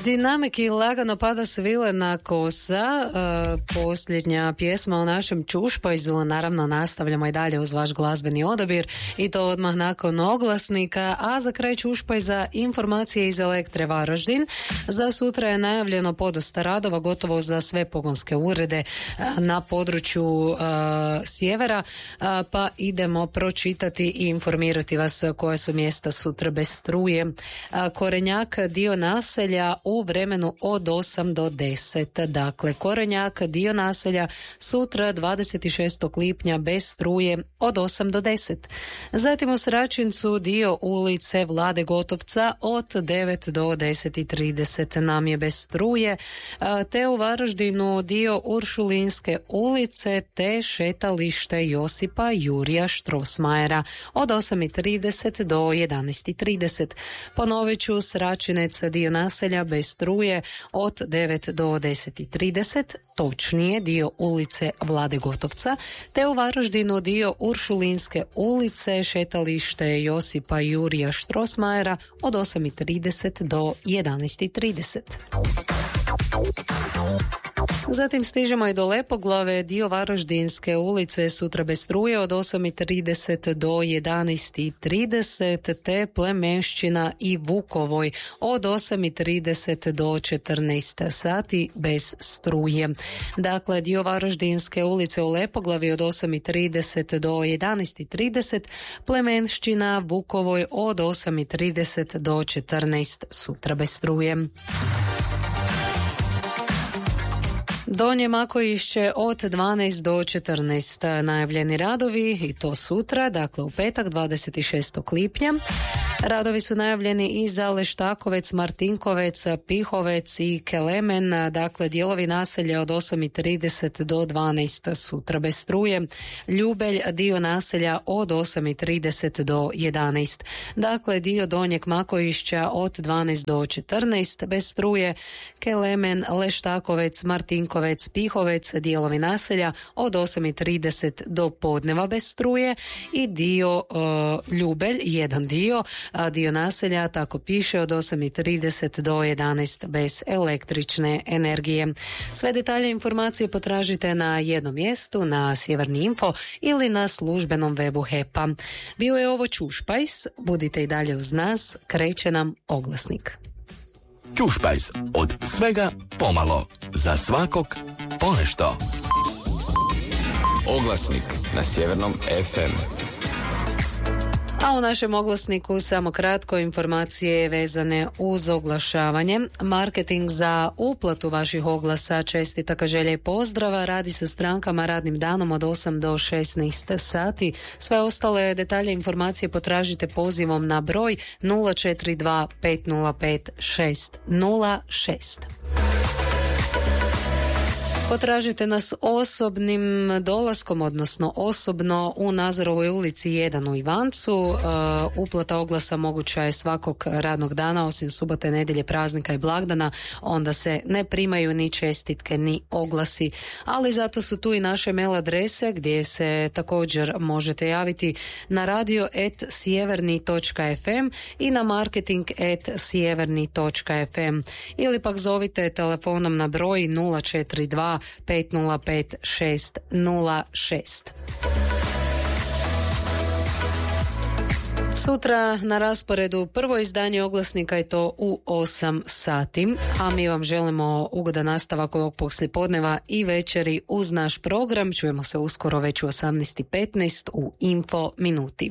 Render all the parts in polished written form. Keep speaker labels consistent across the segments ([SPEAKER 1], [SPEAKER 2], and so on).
[SPEAKER 1] Dinamiki lagano pada svilena kosa, posljednja pjesma u našem Čušpajzu. Naravno nastavljamo i dalje uz vaš glazbeni odabir i to odmah nakon oglasnika, a za kraj Čušpajza informacije iz Elektre Varaždin. Za sutra je najavljeno podosta radova, gotovo za sve pogonske urede na području sjevera, pa idemo pročitati i informirati vas koje su mjesta sutra bez struje. Korenjak, dio naselja u vremenu od 8 do 10. Dakle, Korenjak, dio naselja sutra 26. lipnja bez struje od 8 do 10. Zatim u Sračincu dio ulice Vlade Gotovca od 9 do 10:30 nam je bez struje, te u Varaždinu dio Uršulinske ulice te šetalište Josipa Jurija Štrosmajera od 8:30 do 11:30. Ponovit ću, Sračinec, dio naselja bez struje od 9 do 10:30, točnije dio ulice Vlade Gotovca, te u Varaždinu dio Uršulinske ulice, šetalište Josipa Jurija Štrosmajera od 8:30 do 11:30. Zatim stižemo i do Lepoglave, dio Varaždinske ulice sutra bez struje od 8:30 do 11:30, te Plemenšćina i Vukovoj od 8:30 do 14 sati bez struje. Dakle, dio Varaždinske ulice u Lepoglavi od 8:30 do 11:30, Plemenšćina, Vukovoj od 8:30 do 14 sutra bez struje. Donje Makojišće od 12 do 14 najavljeni radovi i to sutra, dakle u petak 26. lipnja. Radovi su najavljeni i za Leštakovec, Martinkovec, Pihovec i Kelemen, dakle dijelovi naselja od 8:30 do 12 sutra bez struje. Ljubelj, dio naselja od 8:30 do 11. Dakle, dio Donjeg Makojišća od 12 do 14 bez struje. Kelemen, Leštakovec, Martinkovec, Pihovec, dijelovi naselja od 8:30 do podneva bez struje i dio Ljubelj, jedan dio naselja, tako piše, od 8:30 do 11 bez električne energije. Sve detalje informacije potražite na jednom mjestu, na Sjeverni info ili na službenom webu HEP-a. Bio je ovo Čušpajs, budite i dalje uz nas, kreće nam oglasnik.
[SPEAKER 2] Čušpajs, od svega pomalo, za svakog ponešto. Oglasnik na Sjevernom FM.
[SPEAKER 1] A u našem oglasniku samo kratko informacije vezane uz oglašavanje. Marketing za uplatu vaših oglasa, čestitaka, želja i pozdrava radi se strankama radnim danom od 8 do 16 sati. Sve ostale detalje informacije potražite pozivom na broj 042 505 606. Potražite nas osobnim dolaskom, odnosno osobno u Nazorovoj ulici 1 u Ivancu. Uplata oglasa moguća je svakog radnog dana, osim subote, nedjelje, praznika i blagdana. Onda se ne primaju ni čestitke ni oglasi, ali zato su tu i naše mail adrese gdje se također možete javiti na radio@sjeverni.fm i na marketing@sjeverni.fm ili pak zovite telefonom na broj 042 505 606. Sutra na rasporedu prvo izdanje oglasnika i to u 8 sati, a mi vam želimo ugodan nastavak ovog poslijepodneva i večeri uz naš program. Čujemo se uskoro već u 18:15 u Info minuti.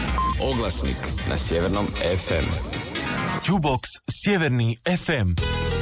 [SPEAKER 2] Oglasnik na Sjevernom FM.
[SPEAKER 3] Jukebox Sjeverni FM.